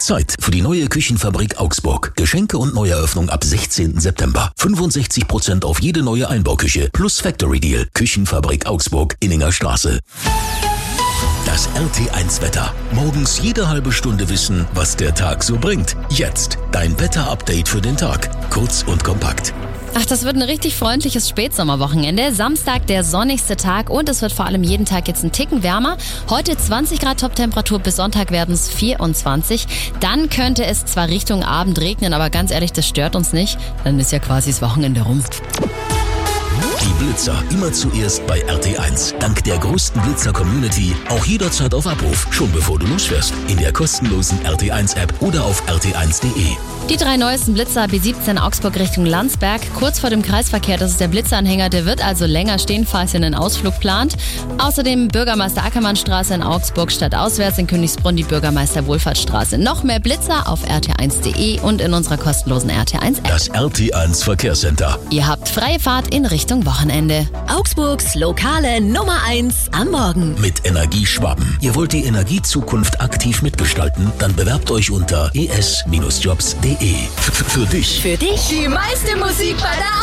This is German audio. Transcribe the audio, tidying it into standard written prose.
Zeit für die neue Küchenfabrik Augsburg. Geschenke und Neueröffnung ab 16. September. 65% auf jede neue Einbauküche plus Factory Deal. Küchenfabrik Augsburg, Inninger Straße. Das RT1-Wetter. Morgens jede halbe Stunde wissen, was der Tag so bringt. Jetzt dein Wetter-Update für den Tag. Kurz und kompakt. Ach, das wird ein richtig freundliches Spätsommerwochenende. Samstag der sonnigste Tag und es wird vor allem jeden Tag jetzt ein Ticken wärmer. Heute 20 Grad Toptemperatur, bis Sonntag werden es 24. Dann könnte es zwar Richtung Abend regnen, aber ganz ehrlich, das stört uns nicht. Dann ist ja quasi das Wochenende rum. Die Blitzer immer zuerst bei RT1. Dank der größten Blitzer-Community auch jederzeit auf Abruf, schon bevor du losfährst. In der kostenlosen RT1-App oder auf rt1.de. Die 3 neuesten Blitzer B17 Augsburg Richtung Landsberg, kurz vor dem Kreisverkehr. Das ist der Blitzanhänger, der wird also länger stehen, falls ihr einen Ausflug plant. Außerdem Bürgermeister Ackermannstraße in Augsburg, stadtauswärts in Königsbrunn die Bürgermeister Wohlfahrtsstraße. Noch mehr Blitzer auf rt1.de und in unserer kostenlosen RT1-App. Das RT1 Verkehrscenter. Ihr habt freie Fahrt in Richtung Wochenende. Augsburgs lokale Nummer 1 am Morgen. Mit Energie Schwaben. Ihr wollt die Energiezukunft aktiv mitgestalten? Dann bewerbt euch unter es-jobs.de. Für dich. Für dich die meiste Musik bei der